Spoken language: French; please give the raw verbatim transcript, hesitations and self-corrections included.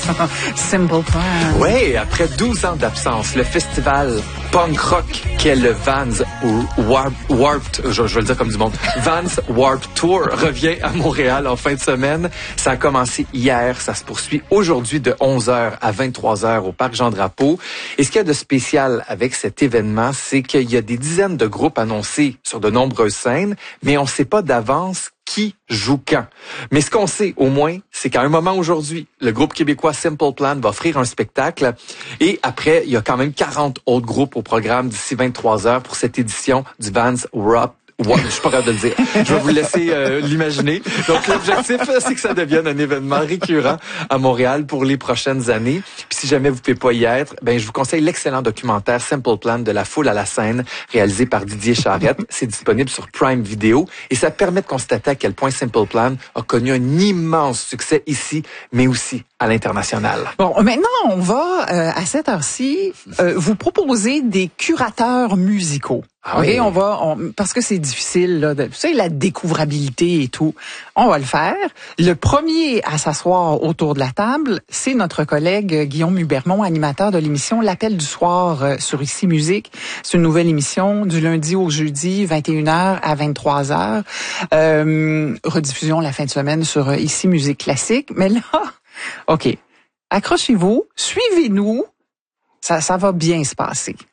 Simple Plan. Oui, après douze ans d'absence, le festival punk rock qu'est le Vans Warp, Warped, je, je vais le dire comme du monde, Vans Warped Tour revient à Montréal en fin de semaine. Ça a commencé hier, ça se poursuit aujourd'hui de onze heures à vingt-trois heures au Parc Jean-Drapeau. Et ce qu'il y a de spécial avec cet événement, c'est qu'il y a des dizaines de groupes annoncés sur de nombreuses scènes, mais on ne sait pas d'avance qui joue quand. Mais ce qu'on sait, au moins, c'est qu'à un moment aujourd'hui, le groupe québécois Simple Plan va offrir un spectacle. Et après, il y a quand même quarante autres groupes au programme d'ici vingt-trois heures pour cette édition du Vans Warped. Ouais, je suis pas capable de le dire. Je vais vous laisser euh, l'imaginer. Donc, l'objectif, c'est que ça devienne un événement récurrent à Montréal pour les prochaines années. Puis, si jamais vous pouvez pas y être, ben, je vous conseille l'excellent documentaire Simple Plan de la foule à la scène, réalisé par Didier Charette. C'est disponible sur Prime Video et ça permet de constater à quel point Simple Plan a connu un immense succès ici, mais aussi à l'international. Bon, maintenant, on va, euh, à cette heure-ci, euh, vous proposer des curateurs musicaux. Ah OK, oui. on va, on, parce que c'est difficile, là, de, tu sais, la découvrabilité et tout. On va le faire. Le premier à s'asseoir autour de la table, c'est notre collègue Guillaume Hubermont, animateur de l'émission L'Appel du soir euh, sur Ici Musique. C'est une nouvelle émission du lundi au jeudi, vingt et une heures à vingt-trois heures. Euh, rediffusion la fin de semaine sur euh, Ici Musique classique. Mais là, OK, accrochez-vous, suivez-nous. Ça, ça va bien se passer.